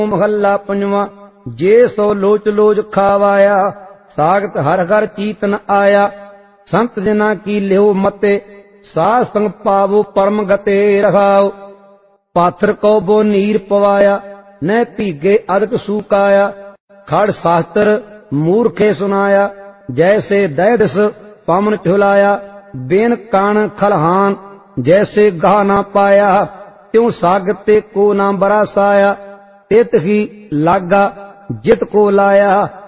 महला पंजवा। जे सो लोच लोच खावाया, सागत हर हर चीतन आया। संत जना की लियो मते, साध संग पावो परम गते रहाओ। पाथर को बो नीर पवाया, न भीगे अदक सूकाया। खड़ शास्त्र मूर्खे सुनाया, जैसे दैदस पामन झुलाया। बेन कान खलहान, जैसे गाह ना पाया। त्यों सागते को ना बरासाया, तित ही लागा जित को लाया।